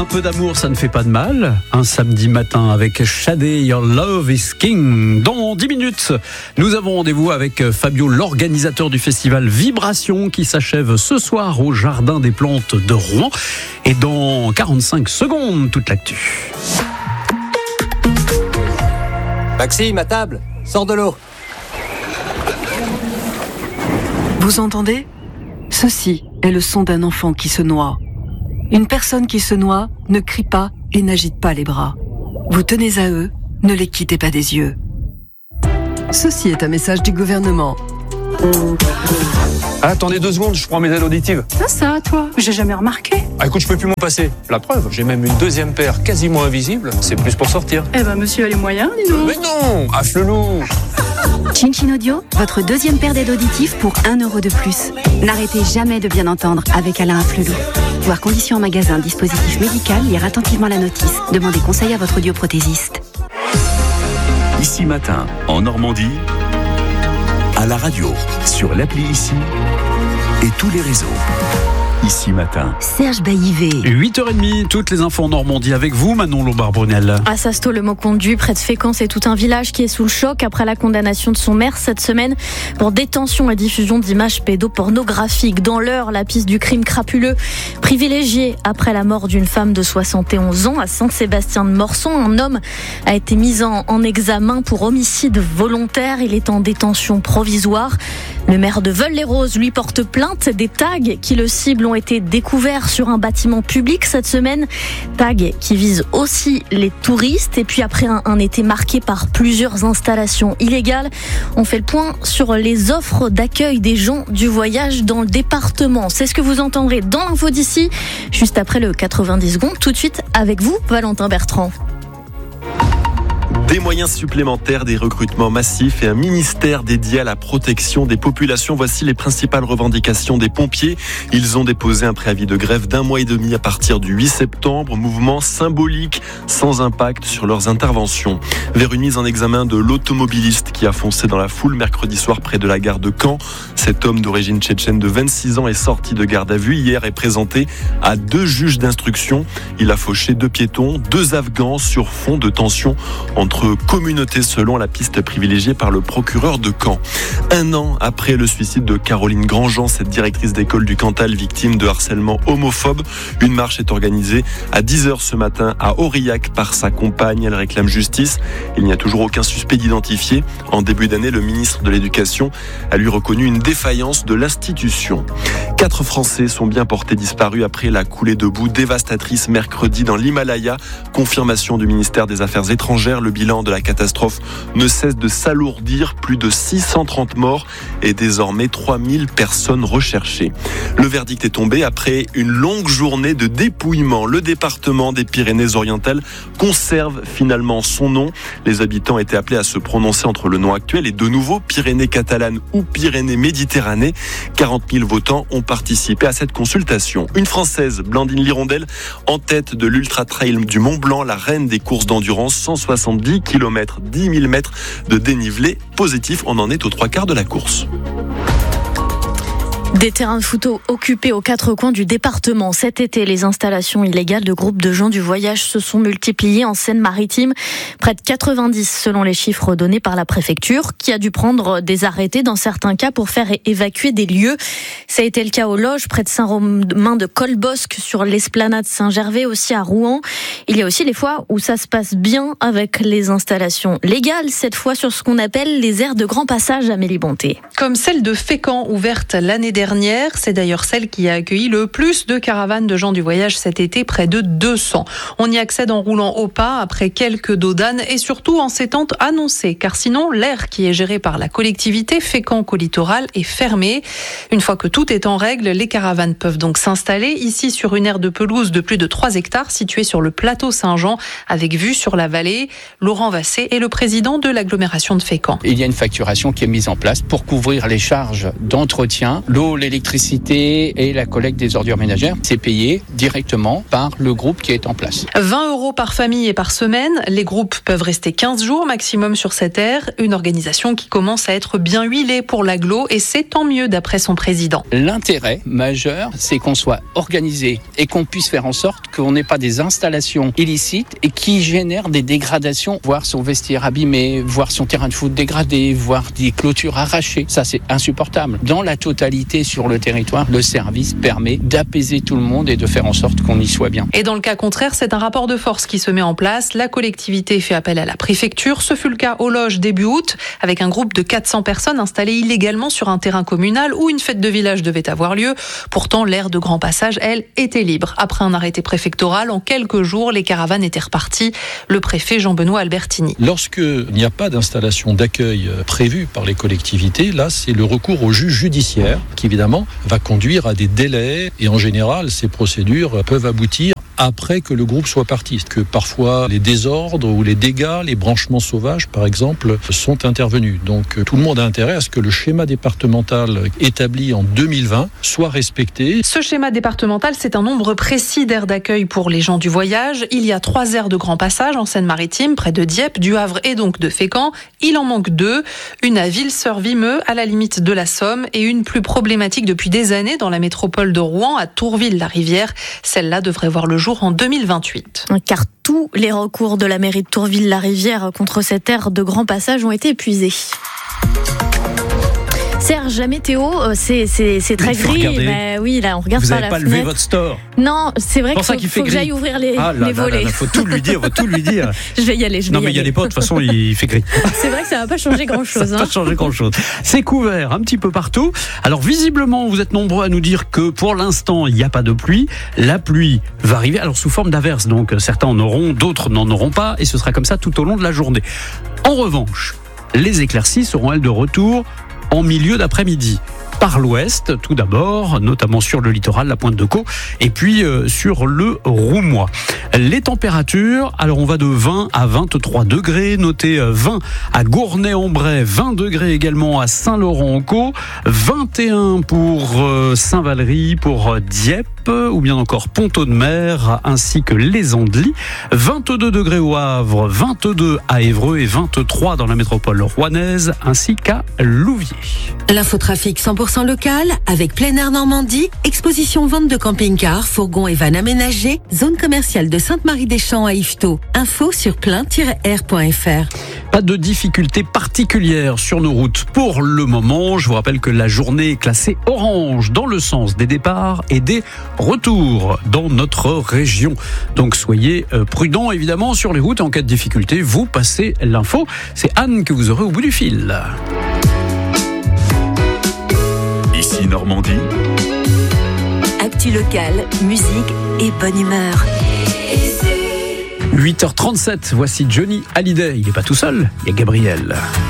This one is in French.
peu d'amour, ça ne fait pas de mal. Un samedi matin avec Shadé, Your Love is King. Dans 10 minutes, nous avons rendez-vous avec Fabio, l'organisateur du festival Vibration qui s'achève ce soir au Jardin des Plantes de Rouen. Et dans 45 secondes, toute l'actu. Maxime, à table, sors de l'eau. Vous entendez ? Ceci est le son d'un enfant qui se noie. Une personne qui se noie ne crie pas et n'agite pas les bras. Vous tenez à eux, ne les quittez pas des yeux. Ceci est un message du gouvernement. Attendez 2 secondes, je prends mes aides auditives. Ça, toi, j'ai jamais remarqué. Écoute, je peux plus m'en passer. La preuve, j'ai même une 2e paire quasiment invisible. C'est plus pour sortir. Eh ben, monsieur a les moyens, dis donc. Mais non, affle-nous. Chin Chin Audio, votre 2e paire d'aides auditives pour 1 € de plus. N'arrêtez jamais de bien entendre avec Alain Afflelou. Voir conditions en magasin, dispositif médical, lire attentivement la notice. Demandez conseil à votre audioprothésiste. Ici Matin, en Normandie, à la radio, sur l'appli Ici et tous les réseaux. Ici Matin. Serge Baillivet. 8h30, toutes les infos en Normandie avec vous, Manon Lombard-Brunel. À Sasto, le Mauconduit, près de Fécamp, c'est tout un village qui est sous le choc après la condamnation de son maire cette semaine pour détention et diffusion d'images pédopornographiques. Dans l'heure, la piste du crime crapuleux privilégié après la mort d'une femme de 71 ans à Saint-Sébastien-de-Morson. Un homme a été mis en examen pour homicide volontaire. Il est en détention provisoire. Le maire de Veules-les-Roses lui porte plainte. Des tags qui le ciblent ont été découverts sur un bâtiment public cette semaine. Tags qui visent aussi les touristes. Et puis après un été marqué par plusieurs installations illégales, on fait le point sur les offres d'accueil des gens du voyage dans le département. C'est ce que vous entendrez dans l'info d'ici, juste après le 90 secondes. Tout de suite avec vous, Valentin Bertrand. Des moyens supplémentaires, des recrutements massifs et un ministère dédié à la protection des populations. Voici les principales revendications des pompiers. Ils ont déposé un préavis de grève d'1 mois et demi à partir du 8 septembre. Mouvement symbolique, sans impact sur leurs interventions. Vers une mise en examen de l'automobiliste qui a foncé dans la foule mercredi soir près de la gare de Caen. Cet homme d'origine tchétchène de 26 ans est sorti de garde à vue hier et présenté à 2 juges d'instruction. Il a fauché 2 piétons, 2 Afghans sur fond de tension entre communautés selon la piste privilégiée par le procureur de Caen. 1 an après le suicide de Caroline Grandjean, cette directrice d'école du Cantal victime de harcèlement homophobe, une marche est organisée à 10h ce matin à Aurillac par sa compagne. Elle réclame justice. Il n'y a toujours aucun suspect d'identifier. En début d'année, le ministre de l'Éducation a lui reconnu une défaillance de l'institution. 4 Français sont bien portés disparus après la coulée de boue dévastatrice mercredi dans l'Himalaya. Confirmation du ministère des Affaires étrangères. Le bilan de la catastrophe ne cesse de s'alourdir. Plus de 630 morts et désormais 3000 personnes recherchées. Le verdict est tombé après une longue journée de dépouillement. Le département des Pyrénées-Orientales conserve finalement son nom. Les habitants étaient appelés à se prononcer entre le nom actuel et de nouveau Pyrénées catalanes ou Pyrénées-Méditerranée. 40 000 votants ont participé à cette consultation. Une Française, Blandine Lirondelle, en tête de l'Ultra Trail du Mont Blanc, la reine des courses d'endurance, 170 km, 10 000 mètres de dénivelé positif. On en est aux 3/4 de la course. Des terrains de foot occupés aux 4 coins du département. Cet été, les installations illégales de groupes de gens du voyage se sont multipliées en Seine-Maritime. Près de 90 selon les chiffres donnés par la préfecture, qui a dû prendre des arrêtés dans certains cas pour faire évacuer des lieux. Ça a été le cas aux Loges, près de Saint-Romain de Colbosc, sur l'esplanade Saint-Gervais, aussi à Rouen. Il y a aussi les fois où ça se passe bien avec les installations légales, cette fois sur ce qu'on appelle les aires de grand passage, Amélie Bonté. Comme celle de Fécamp, ouverte l'année dernière. C'est d'ailleurs celle qui a accueilli le plus de caravanes de gens du voyage cet été, près de 200. On y accède en roulant au pas après quelques dodanes et surtout en ces temps annoncés, car sinon l'aire qui est gérée par la collectivité Fécamp-Colittoral est fermée. Une fois que tout est en règle, les caravanes peuvent donc s'installer ici sur une aire de pelouse de plus de 3 hectares située sur le plateau Saint-Jean avec vue sur la vallée. Laurent Vassé est le président de l'agglomération de Fécamp. Il y a une facturation qui est mise en place pour couvrir les charges d'entretien, l'eau, l'électricité et la collecte des ordures ménagères, c'est payé directement par le groupe qui est en place. 20 € par famille et par semaine. Les groupes peuvent rester 15 jours maximum sur cette aire. Une organisation qui commence à être bien huilée pour l'agglo et c'est tant mieux d'après son président. L'intérêt majeur, c'est qu'on soit organisé et qu'on puisse faire en sorte qu'on n'ait pas des installations illicites et qui génèrent des dégradations, voir son vestiaire abîmé, voir son terrain de foot dégradé, voir des clôtures arrachées. Ça, c'est insupportable. Dans la totalité sur le territoire, le service permet d'apaiser tout le monde et de faire en sorte qu'on y soit bien. Et dans le cas contraire, c'est un rapport de force qui se met en place. La collectivité fait appel à la préfecture. Ce fut le cas aux Loges début août, avec un groupe de 400 personnes installées illégalement sur un terrain communal où une fête de village devait avoir lieu. Pourtant, l'aire de grand passage, elle, était libre. Après un arrêté préfectoral, en quelques jours, les caravanes étaient reparties. Le préfet Jean-Benoît Albertini. Lorsqu'il n'y a pas d'installation d'accueil prévue par les collectivités, là, c'est le recours au juge judiciaire qui, évidemment, va conduire à des délais. Et en général, ces procédures peuvent aboutir après que le groupe soit parti. Que parfois, les désordres ou les dégâts, les branchements sauvages, par exemple, sont intervenus. Donc, tout le monde a intérêt à ce que le schéma départemental établi en 2020 soit respecté. Ce schéma départemental, c'est un nombre précis d'aires d'accueil pour les gens du voyage. Il y a 3 aires de grand passage en Seine-Maritime, près de Dieppe, du Havre et donc de Fécamp. Il en manque 2. Une à Ville-sur-Vimeux, à la limite de la Somme, et une plus problématique depuis des années dans la métropole de Rouen, à Tourville-la-Rivière. Celle-là devrait voir le jour en 2028. Car tous les recours de la mairie de Tourville-la-Rivière contre cette aire de grand passage ont été épuisés. Serge, la météo, c'est très gris. Mais oui, là, on regarde par la fenêtre. Vous n'avez pas levé votre store. Non, c'est vrai qu'il faut que j'aille ouvrir les volets. Il faut tout lui dire, Je vais y aller. Non, mais il y allait pas, de toute façon, il fait gris. C'est vrai que ça va pas changer grand-chose. Ça va pas changer grand-chose. C'est couvert un petit peu partout. Alors, visiblement, vous êtes nombreux à nous dire que pour l'instant, il n'y a pas de pluie. La pluie va arriver, alors sous forme d'averse. Donc, certains en auront, d'autres n'en auront pas. Et ce sera comme ça tout au long de la journée. En revanche, les éclaircies seront, elles, de retour en milieu d'après-midi. Par l'ouest, tout d'abord, notamment sur le littoral, la pointe de Caux, et puis sur le Roumois. Les températures, alors on va de 20 à 23 degrés, notez 20 à Gournay-en-Bray, 20 degrés également à Saint-Laurent-en-Caux, 21 pour Saint-Valery, pour Dieppe, ou bien encore Ponto-de-Mer, ainsi que les Andelys, 22 degrés au Havre, 22 à Évreux et 23 dans la métropole rouennaise, ainsi qu'à Louviers. L'infotrafic 100% local, avec Plein Air Normandie, exposition vente de camping-cars, fourgons et vannes aménagés, zone commerciale de Sainte-Marie-des-Champs à Yvetot. Info sur plein-air.fr. Pas de difficultés particulières sur nos routes pour le moment. Je vous rappelle que la journée est classée orange dans le sens des départs et des retours dans notre région. Donc soyez prudents évidemment sur les routes. En cas de difficulté, vous passez l'info. C'est Anne que vous aurez au bout du fil. Ici Normandie. Actu locale, musique et bonne humeur. 8h37, voici Johnny Hallyday. Il n'est pas tout seul, il y a Gabriel.